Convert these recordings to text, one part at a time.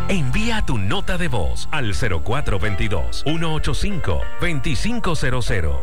Envía tu nota de voz al 0422-185-2500.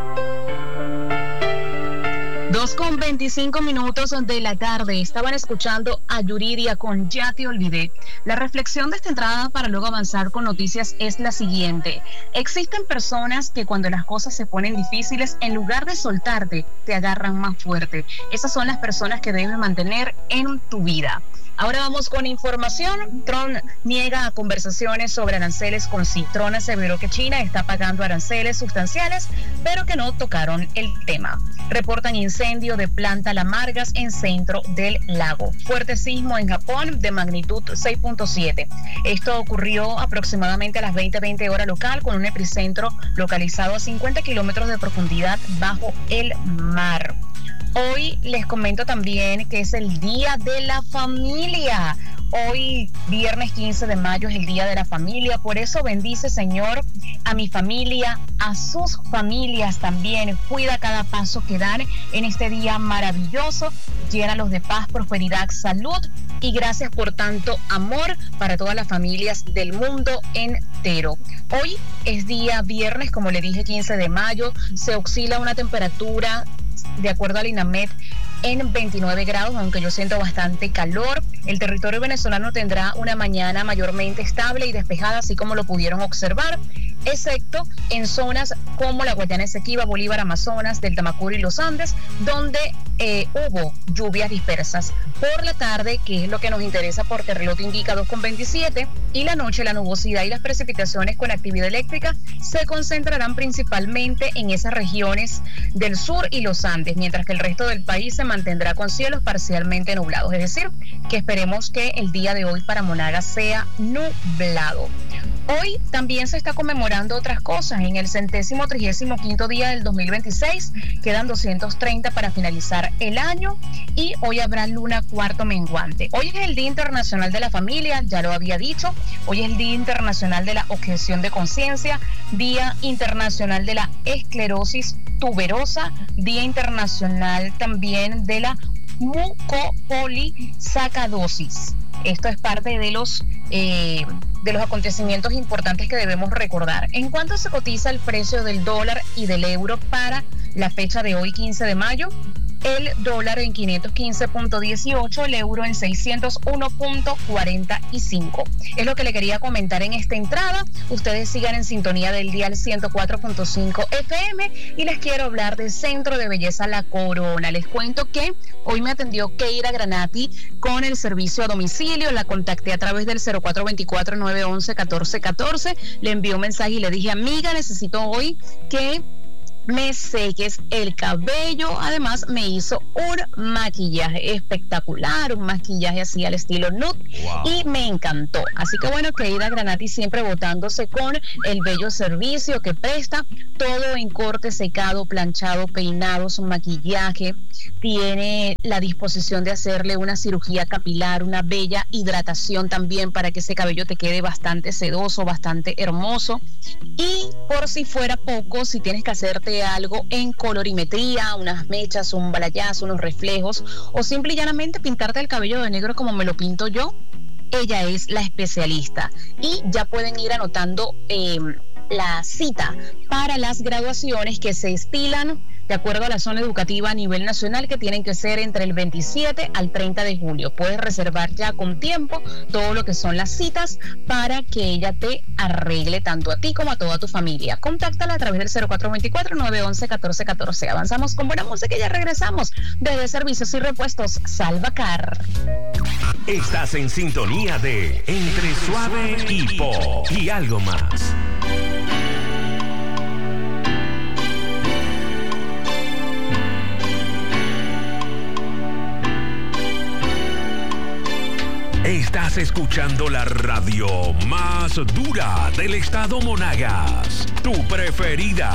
2:25 de la tarde. Estaban escuchando a Yuridia con Ya te olvidé. La reflexión de esta entrada para luego avanzar con noticias es la siguiente. Existen personas que cuando las cosas se ponen difíciles, en lugar de soltarte, te agarran más fuerte. Esas son las personas que debes mantener en tu vida. Ahora vamos con información. Trump niega conversaciones sobre aranceles con sí. Trump aseveró que China está pagando aranceles sustanciales, pero que no tocaron el tema. Reportan incendio de planta Lamargas en centro del lago. Fuerte sismo en Japón de magnitud 6.7. Esto ocurrió aproximadamente a las 20:20 hora local, con un epicentro localizado a 50 kilómetros de profundidad bajo el mar. Hoy les comento también que es el Día de la Familia. Hoy, viernes 15 de mayo, es el Día de la Familia. Por eso bendice, Señor, a mi familia, a sus familias también. Cuida cada paso que dan en este día maravilloso. Llénalos de paz, prosperidad, salud. Y gracias por tanto amor para todas las familias del mundo entero. Hoy es día viernes, como le dije, 15 de mayo. Se oscila una temperatura, de acuerdo al INAMED, en 29 grados, aunque yo siento bastante calor. El territorio venezolano tendrá una mañana mayormente estable y despejada, así como lo pudieron observar, excepto en zonas como la Guayana Esequiba, Bolívar, Amazonas, del Tamacuro y los Andes, donde hubo lluvias dispersas. Por la tarde, que es lo que nos interesa porque el reloj indica 2:27, y la noche la nubosidad y las precipitaciones con actividad eléctrica se concentrarán principalmente en esas regiones del sur y los Andes, mientras que el resto del país se mantendrá con cielos parcialmente nublados. Es decir, que esperemos que el día de hoy para Monagas sea nublado. Hoy también se está conmemorando otras cosas. En el 135º día del 2026 quedan 230 para finalizar el año, y hoy habrá luna cuarto menguante. Hoy es el Día Internacional de la Familia, ya lo había dicho. Hoy es el Día Internacional de la Objeción de Conciencia, Día Internacional de la Esclerosis Tuberosa, Día Internacional también de la mucopolisacadosis. Esto es parte de los acontecimientos importantes que debemos recordar. ¿En cuánto se cotiza el precio del dólar y del euro para la fecha de hoy, 15 de mayo? El dólar en 515.18, el euro en 601.45. Es lo que le quería comentar en esta entrada. Ustedes sigan en sintonía del dial 104.5 FM y les quiero hablar del Centro de Belleza La Corona. Les cuento que hoy me atendió Keira Granati con el servicio a domicilio. La contacté a través del 0424-911-1414. Le envió un mensaje y le dije: amiga, necesito hoy que me seques el cabello. Además me hizo un maquillaje espectacular, un maquillaje así al estilo nude. Wow. Y me encantó. Así que bueno, Keira Granati siempre botándose con el bello servicio que presta, todo en corte, secado, planchado, peinado, su maquillaje. Tiene la disposición de hacerle una cirugía capilar, una bella hidratación también para que ese cabello te quede bastante sedoso, bastante hermoso. Y por si fuera poco, si tienes que hacerte algo en colorimetría, unas mechas, un balayage, unos reflejos, o simple y llanamente pintarte el cabello de negro como me lo pinto yo, ella es la especialista. Y ya pueden ir anotando la cita para las graduaciones que se estilan de acuerdo a la zona educativa a nivel nacional, que tienen que ser entre el 27 al 30 de julio. Puedes reservar ya con tiempo todo lo que son las citas para que ella te arregle tanto a ti como a toda tu familia. Contáctala a través del 0424-911-1414. Avanzamos con buena música y ya regresamos desde Servicios y Repuestos Salvacar. Estás en sintonía de Entre Suave y Pop y algo más. Estás escuchando la radio más dura del estado Monagas, tu preferida.